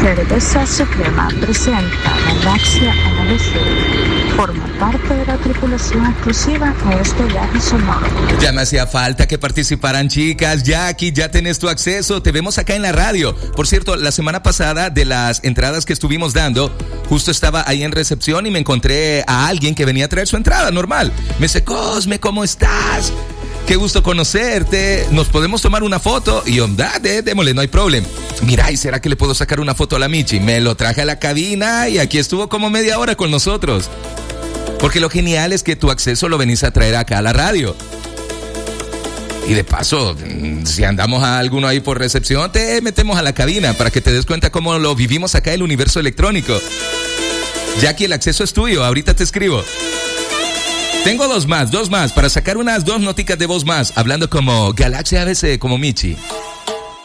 Cerveza Suprema presenta Galaxia ABC. Forma parte de la tripulación exclusiva a este viaje sonoro. Ya me hacía falta que participaran, chicas. Ya aquí ya tenés tu acceso. Te vemos acá en la radio. Por cierto, la semana pasada de las entradas que estuvimos dando, justo estaba ahí en recepción y me encontré a alguien que venía a traer su entrada normal. Me dice, Cosme, ¿cómo estás? Qué gusto conocerte, nos podemos tomar una foto. Y yo, démosle, no hay problema. Mira, ¿y será que le puedo sacar una foto a la Michi? Me lo traje a la cabina y aquí estuvo como media hora con nosotros. Porque lo genial es que tu acceso lo venís a traer acá a la radio. Y de paso, si andamos a alguno ahí por recepción, te metemos a la cabina para que te des cuenta cómo lo vivimos acá en el universo electrónico. Jackie, el acceso es tuyo, ahorita te escribo. Tengo dos más, para sacar unas 2 noticas de voz más, hablando como Galaxia ABC, como Michi.